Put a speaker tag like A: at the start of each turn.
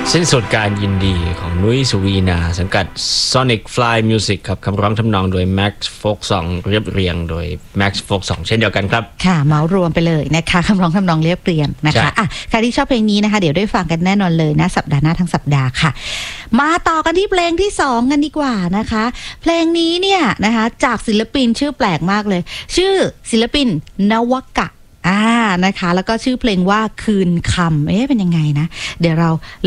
A: สิ้นสุดการยินดีของนุ้ยสุวีนาสังกัด Sonic Fly Music ครับคำร้องทำนองโดย Max Folk Song เรียบเรียงโดย Max Folk Song เช่นเดียวกันครับ
B: ค่ะเมาส์รวมไปเลยนะคะคำร้องทำนองเรียบเรียงนะคะใครที่ชอบเพลงนี้นะคะเดี๋ยวได้ฟังกันแน่นอนเลยนะสัปดาห์หน้าทั้งสัปดาห์ค่ะมาต่อกันที่เพลงที่2กันดีกว่านะคะเพลงนี้เนี่ยนะคะจากศิลปินชื่อแปลกมากเลยชื่อศิลปินนวกะนะคะแล้วก็ชื่อเพลงว่าคืนคำเป็นยังไงนะเดี๋ยวเรา